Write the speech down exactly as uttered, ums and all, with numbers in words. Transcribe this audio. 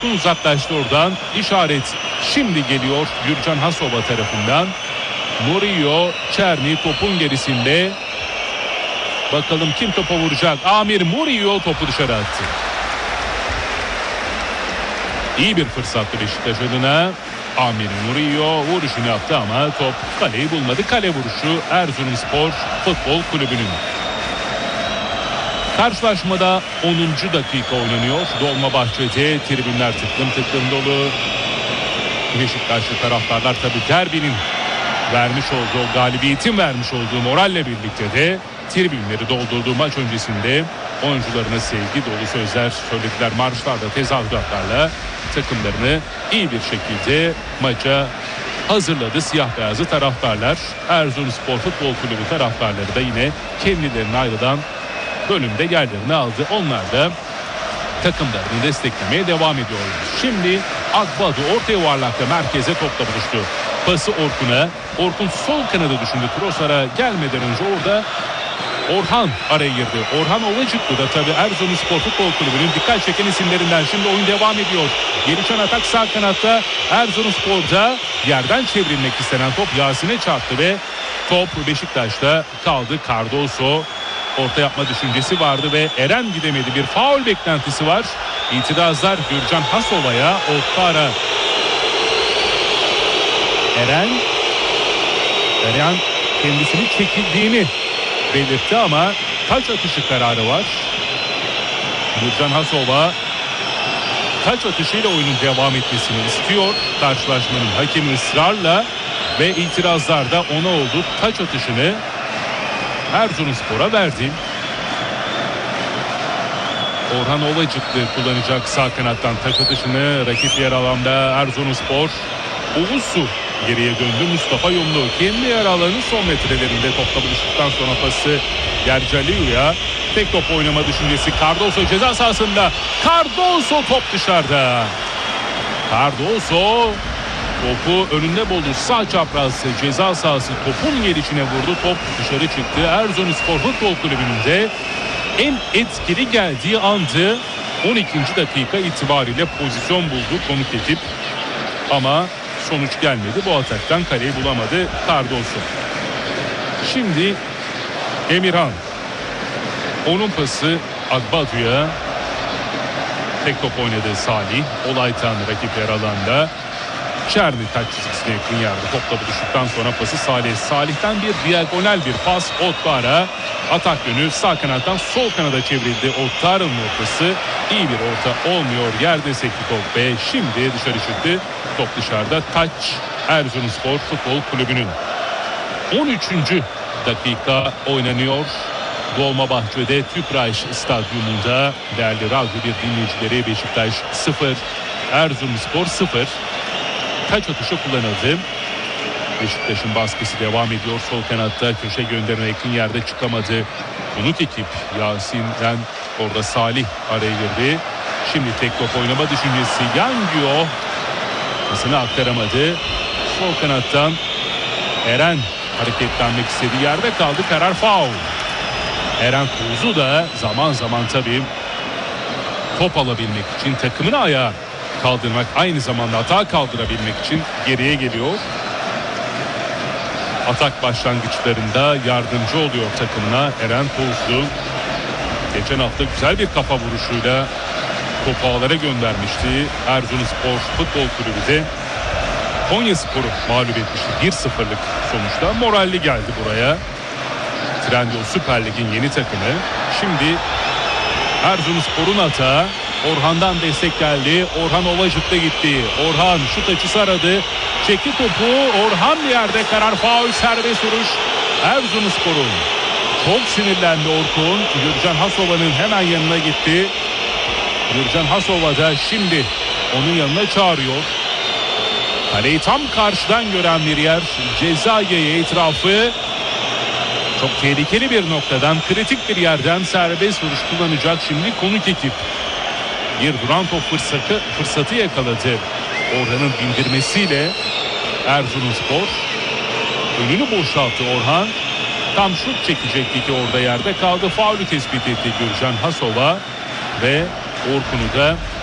Uzaklaştı oradan. İşaret şimdi geliyor Gürcan Hasova tarafından. Murillo, Çerni topun gerisinde. Bakalım kim topa vuracak? Amir Murillo topu dışarı attı. İyi bir fırsattı Beşiktaş adına. Amir Murillo vuruşunu yaptı ama top kaleyi bulmadı. Kale vuruşu Erzurumspor Futbol Kulübü'nün. Karşılaşmada onuncu dakika oynanıyor. Dolmabahçe'de tribünler tıklım tıklım dolu. Beşiktaşlı taraftarlar tabii derbinin vermiş olduğu, galibiyetin vermiş olduğu moralle birlikte de tribünleri doldurduğu maç öncesinde oyuncularına sevgi dolu sözler söylediler. Marşlarda, tezahüratlarla takımlarını iyi bir şekilde maça hazırladı siyah beyazlı taraftarlar. Erzurumspor Futbol Kulübü taraftarları da yine kendilerine ayrılan bölümde yerlerini aldı. Onlar da takımlarını desteklemeye devam ediyorlar. Şimdi Akbadu orta yuvarlakta merkeze topla buluştu. Pası Orkun'a. Orkun sol kanadı düşündü. Trossard'a gelmeden önce orada Orhan araya girdi. Orhan Ovacıklı da tabii Erzurumspor Futbol Kulübü'nün dikkat çeken isimlerinden. Şimdi oyun devam ediyor. Gelişen atak sağ kanatta. Erzurumspor'da yerden çevrilmek istenen top Yasin'e çarptı ve top Beşiktaş'ta kaldı. Cardoso orta yapma düşüncesi vardı ve Eren gidemedi. Bir faul beklentisi var. İtirazlar Gürcan Hasova'ya. Oktara Eren Eren kendisini çekildiğini belirtti ama taç atışı kararı var. Gürcan Hasova taç atışıyla oyunun devam etmesini istiyor. Karşılaşmanın hakemi ısrarla ve itirazlar da ona oldu. Taç atışını Erzurumspor'a verdi. Orhan Ovacıklı kullanacak sağ kanattan taç atışını. Rakip yer alanda Erzurumspor. Oğuzsu geriye döndü. Mustafa Yumlu kendi yer alanının son metrelerinde topla buluştuktan sonra pası Gercalio'ya. Tek top oynama düşüncesi Cardoso ceza sahasında. Cardoso top dışarıda. Cardoso topu önünde buldu. Sağ çapraz ceza sahası topun gelişine vurdu. Top dışarı çıktı. Erzurumspor Futbol Kulübü'nün de en etkili geldiği andı. on ikinci dakika itibariyle pozisyon buldu konuk ekip. Ama sonuç gelmedi. Bu ataktan kaleyi bulamadı Cardoso. Şimdi Emirhan. Onun pası Akbadu'ya. Tek top oynadı Salih. Olaytan rakip yer alanda. Çerni taç çizgisine yakın yerde topla buluştuktan sonra pası Salih. Salih'ten bir diagonal bir pas Ottar'a. Atak yönü sağ kanattan sol kanada çevrildi. Ottar'ın ortası iyi bir orta olmuyor. Yerde sekti top ve şimdi dışarı çıktı. Top dışarıda. Taç Erzurumspor Futbol Kulübü'nün. on üçüncü dakika oynanıyor. Dolmabahçe'de Tüpraş Stadyumunda değerli radyo bir dinleyicileri Beşiktaş sıfır Erzurumspor sıfır. Taç atışı kullanıldı. Beşiktaş'ın baskısı devam ediyor. Sol kanatta köşe gönderme yakın yerde çıkamadı. Konuk ekip Yasin'den orada Salih araya girdi. Şimdi tek top oynama düşüncesi Yangio. Pasını aktaramadı. Sol kanattan Eren hareketlenmek istediği yerde kaldı. Karar faul. Eren Kuzu da zaman zaman tabii top alabilmek için takımını ayağa kaldırmak, aynı zamanda hata kaldırabilmek için geriye geliyor. Atak başlangıçlarında yardımcı oluyor takımına Eren Tuzlu. Geçen hafta güzel bir kafa vuruşuyla topu ağlara göndermişti. Erzurumspor Futbol Kulübü de Konyaspor'u mağlup etmişti. bir sıfırlık sonuçta. Moralli geldi buraya. Trendyol Süper Lig'in yeni takımı. Şimdi Erzurumspor'un atağı. Orhan'dan destek geldi. Orhan Ovacık'ta gitti. Orhan şut açısı aradı. Çekti topu. Orhan yerde karar faul serbest vuruş. Erzurumspor'un. Çok sinirlendi Orkun. Gürcan Hasova'nın hemen yanına gitti. Gürcan Hasova da şimdi onun yanına çağırıyor. Kaleyi tam karşıdan gören bir yer. Cezayevi etrafı. Çok tehlikeli bir noktadan, kritik bir yerden serbest vuruş kullanacak şimdi konuk ekip. Bir duran top fırsatı, fırsatı yakaladı. Orhan'ın bindirmesiyle Erzurumspor önünü boşalttı Orhan. Tam şut çekecekti ki orada yerde kaldı. Faulü tespit etti Gürcan Hasova ve Orkun'u da